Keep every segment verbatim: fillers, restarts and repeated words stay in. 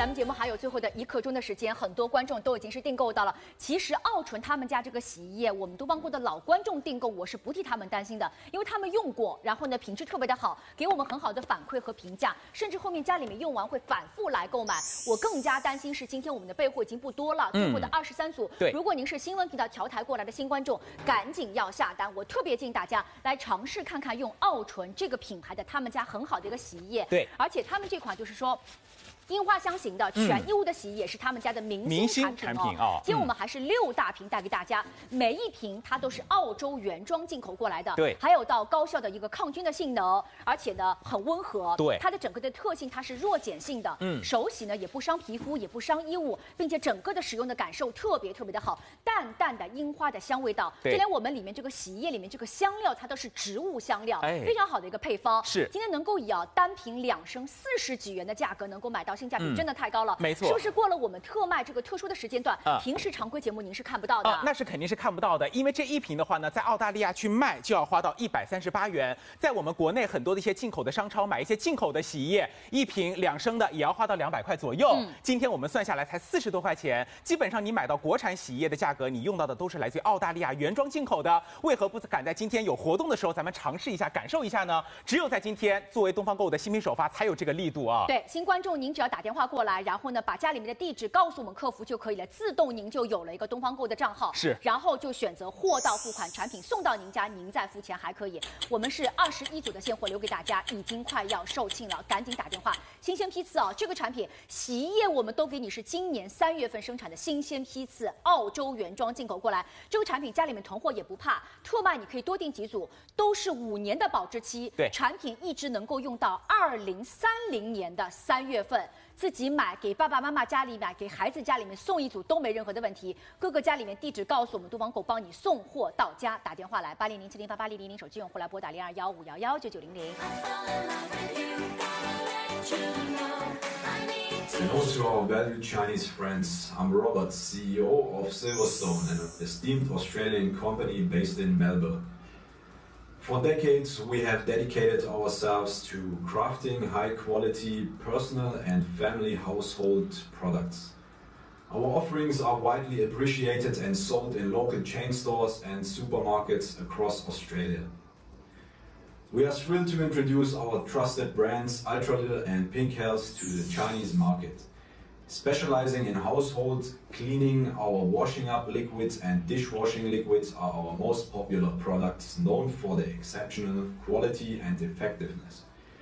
咱们节目还有最后的一刻钟的时间，很多观众都已经是订购到了。其实奥纯他们家这个洗衣液，我们东方购的老观众订购，我是不替他们担心的，因为他们用过，然后呢品质特别的好，给我们很好的反馈和评价，甚至后面家里面用完会反复来购买。我更加担心是今天我们的备货已经不多了，最后的二十三组。 对， 如果您是新闻频道调台过来的新观众，赶紧要下单。我特别建议大家来尝试看看用奥纯这个品牌的他们家很好的一个洗衣液。 对， 而且他们这款就是说。樱花香型的全衣物的洗衣液是他们家的明星产品哦。 品哦今天我们还是六大瓶带给大家，每一瓶它都是澳洲原装进口过来的， 对， 还有到高效的一个抗菌的性能，而且呢很温和， 对， 它的整个的特性它是弱碱性的，嗯，手洗呢也不伤皮肤，也不伤衣物，并且整个的使用的感受特别特别的好，淡淡的樱花的香味道，就连我们里面这个洗衣液里面这个香料它都是植物香料，哎，非常好的一个配方。 是， 今天能够以啊单瓶两升四十几元的价格能够买到，性价比、嗯、真的太高了， 没错， 是不是过了我们特卖这个特殊的时间段，啊、平时常规节目您是看不到的、 啊？那是肯定是看不到的，因为这一瓶的话呢，在澳大利亚去卖就要花到一百三十八元，在我们国内很多的一些进口的商超买一些进口的洗衣液，一瓶两升的也要花到两百块左右。嗯、今天我们算下来才四十多块钱，基本上你买到国产洗衣液的价格，你用到的都是来自于澳大利亚原装进口的，为何不赶在今天有活动的时候，咱们尝试一下，感受一下呢？只有在今天，作为东方购物的新品首发，才有这个力度啊！ 对，新观众您只要打电话过来。然后呢，把家里面的地址告诉我们客服就可以了，自动您就有了一个东方购的账号。 是， 然后就选择货到付款，产品送到您家，您再付钱还可以。我们是二十一组的现货留给大家，已经快要售罄了，赶紧打电话。新鲜批次啊，这个产品洗衣液我们都给你是今年三月份生产的新鲜批次，澳洲原装进口过来。这个产品家里面囤货也不怕，特卖你可以多订几组，都是五年的保质期。 对， 产品一直能够用到二零三零年的三月份。自己买，给爸爸妈妈家里买，给孩子家里面送一组都没任何的问题。各个家里面地址告诉我们，东方购帮你送货到家。打电话来八零零七零八八零零零，手机用户来拨打零二幺五幺幺九九零零。 And also our valued Chinese friends, I'm Robert, C E O of Silverstone, an esteemed Australian company based in Melbourne. For decades, we have dedicated ourselves to crafting high-quality personal and family household products. Our offerings are widely appreciated and sold in local chain stores and supermarkets across Australia. We are thrilled to introduce our trusted brands Ultralil and Pink Health to the Chinese market. Specializing in household cleaning, our washing up liquids and dishwashing liquids are our most popular products, known for their exceptional quality and effectiveness.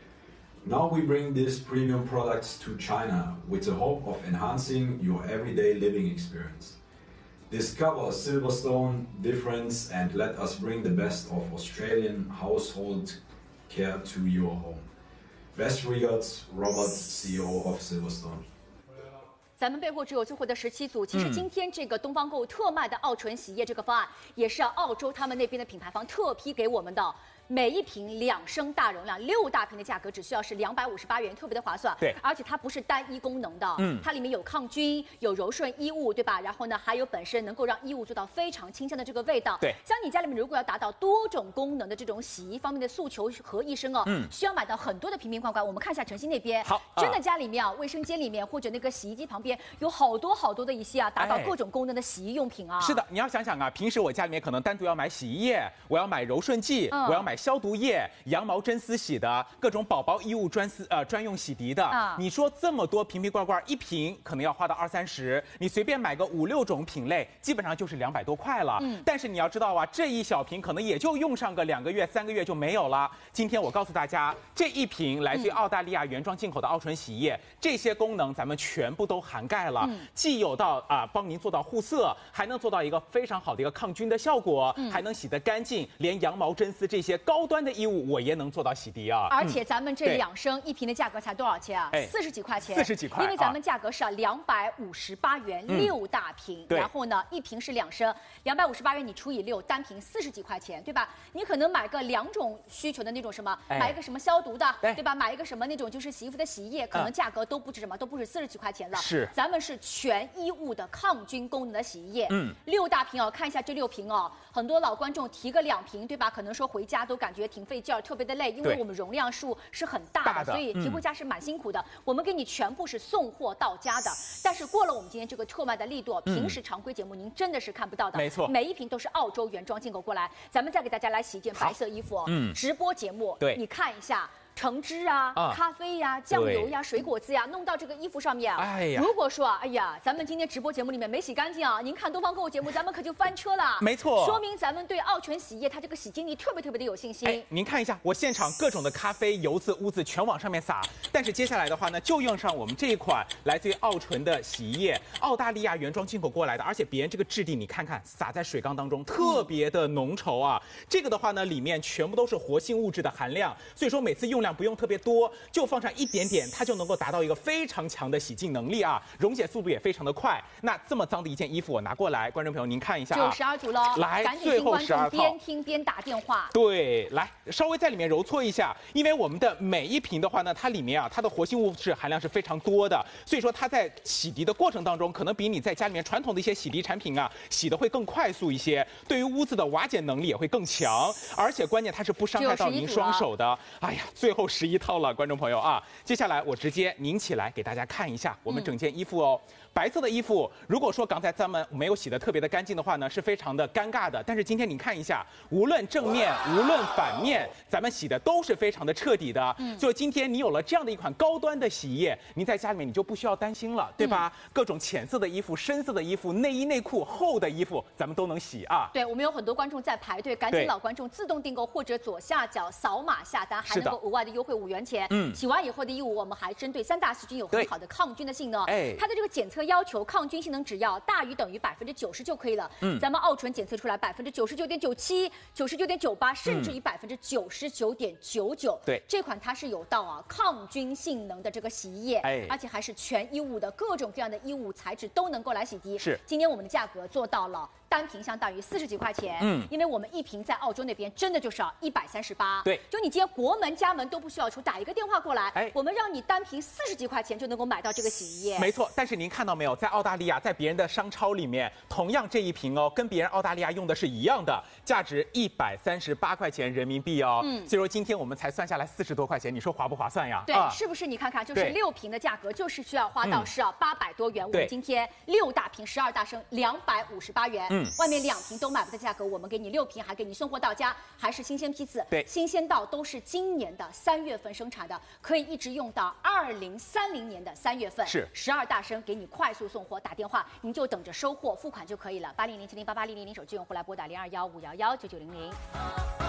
Now we bring these premium products to China with the hope of enhancing your everyday living experience. Discover Silverstone difference and let us bring the best of Australian household care to your home. Best regards, Robert, C E O of Silverstone. 咱们备货只有最后的十七组。其实今天这个东方购特卖的澳纯洗衣液这个方案，也是澳洲他们那边的品牌方特批给我们的。每一瓶两升大容量，六大瓶的价格只需要是两百五十八元，特别的划算。 对， 而且它不是单一功能的，嗯，它里面有抗菌，有柔顺衣物，对吧？然后呢，还有本身能够让衣物做到非常清香的这个味道。 对， 像你家里面如果要达到多种功能的这种洗衣方面的诉求合一身哦，嗯，需要买到很多的瓶瓶罐罐。我们看一下晨曦那边， 好， 真的家里面啊，卫生间里面或者那个洗衣机旁边有好多好多的一些啊，达到各种功能的洗衣用品啊。 是的，你要想想啊，平时我家里面可能单独要买洗衣液，我要买柔顺剂，嗯、我要买消毒液。羊毛真丝洗的各种宝宝衣物专丝呃专用洗涤的，啊、你说这么多瓶瓶罐罐，一瓶可能要花到二三十，你随便买个五六种品类，基本上就是两百多块了。嗯，但是你要知道啊，这一小瓶可能也就用上个两个月、三个月就没有了。今天我告诉大家，这一瓶来自于澳大利亚原装进口的澳纯洗衣液，嗯、这些功能咱们全部都涵盖了，嗯、既有到啊、呃、帮您做到护色，还能做到一个非常好的一个抗菌的效果，嗯、还能洗得干净，连羊毛真丝这些高端的衣物。我也能做到洗涤啊！ 而且咱们这两升一瓶的价格才多少钱啊？四十几块钱， 四十几块。 因为咱们价格是两百五十八元六大瓶，然后呢一瓶是两升，两百五十八元你除以六，单瓶四十几块钱，对吧？你可能买个两种需求的那种什么，买一个什么消毒的，对吧？买一个什么那种就是洗衣服的洗衣液，可能价格都不止什么，都不止四十几块钱了。 是， 咱们是全衣物的抗菌功能的洗衣液，嗯，六大瓶哦，看一下这六瓶哦，很多老观众提个两瓶，对吧？可能说回家都。 都感觉挺费劲儿，特别的累，因为我们容量数是很大的，大的所以提货价是蛮辛苦的。嗯、我们给你全部是送货到家的，但是过了我们今天这个特卖的力度，平时常规节目您真的是看不到的。 没错， 每一瓶都是澳洲原装进口过来。咱们再给大家来洗一件白色衣服，嗯，直播节目， 对， 你看一下。橙汁啊，啊咖啡呀、啊，酱油呀、水果汁呀，弄到这个衣服上面。哎呀，如果说哎呀，咱们今天直播节目里面没洗干净啊，您看东方购物节目，咱们可就翻车了。 没错， 说明咱们对澳全洗液它这个洗净力特别特别的有信心。 哎，您看一下，我现场各种的咖啡、油渍、污渍全往上面撒。但是接下来的话呢，就用上我们这一款来自于澳纯的洗衣液，澳大利亚原装进口过来的，而且别人这个质地，你看看撒在水缸当中，特别的浓稠啊。嗯、这个的话呢，里面全部都是活性物质的含量，所以说每次用量不用特别多。就放上一点点，它就能够达到一个非常强的洗净能力啊，溶解速度也非常的快。那这么脏的一件衣服，我拿过来，观众朋友您看一下啊， 就十二组喽， 来， 赶紧听观众边听边打电话。 对，来稍微在里面揉搓一下，因为我们的每一瓶的话呢，它里面啊，它的活性物质含量是非常多的，所以说它在洗涤的过程当中，可能比你在家里面传统的一些洗涤产品啊，洗的会更快速一些，对于污渍的瓦解能力也会更强，而且关键它是不伤害到您双手的。哎呀，最后十一套了。观众朋友啊，接下来我直接拧起来给大家看一下我们整件衣服哦。嗯、白色的衣服，如果说刚才咱们没有洗得特别的干净的话呢，是非常的尴尬的。但是今天你看一下，无论正面无论反面，咱们洗的都是非常的彻底的。嗯，所以今天你有了这样的一款高端的洗衣液，您在家里面你就不需要担心了，对吧？嗯、各种浅色的衣服、深色的衣服、内衣内裤、厚的衣服，咱们都能洗啊。 对，我们有很多观众在排队，赶紧老观众自动订购或者左下角扫码下单，还能够额外的优惠五元钱。嗯，洗完以后的衣物，我们还针对三大细菌有很好的抗菌的性能。哎，它的这个检测要求，抗菌性能只要大于等于百分之九十就可以了。嗯，咱们澳纯检测出来百分之九十九点九七、九十九点九八，甚至于百分之九十九点九九。对，这款它是有到啊抗菌性能的这个洗衣液，哎，而且还是全衣物的各种各样的衣物材质都能够来洗涤。是，今天我们的价格做到了。单瓶相当于四十几块钱，嗯，因为我们一瓶在澳洲那边真的就是要一百三十八，对，就你今天国门家门都不需要出，打一个电话过来，哎，我们让你单瓶四十几块钱就能够买到这个洗衣液。 没错，但是您看到没有，在澳大利亚，在别人的商超里面，同样这一瓶哦，跟别人澳大利亚用的是一样的，价值一百三十八块钱人民币哦，嗯，所以说今天我们才算下来四十多块钱，你说划不划算呀？ 对，啊、是不是？你看看，就是六瓶的价格就是需要花到是要八百多元，嗯、我们今天六大瓶十二大升两百五十八元，嗯，外面两瓶都买不到价格，我们给你六瓶，还给你送货到家，还是新鲜批次，对，新鲜到都是今年的三月份生产的，可以一直用到二零三零年的三月份，是十二大升给你快速送货，打电话您就等着收货付款就可以了，八零零七零八八零零零手机用户来拨打零二幺五幺幺九九零零。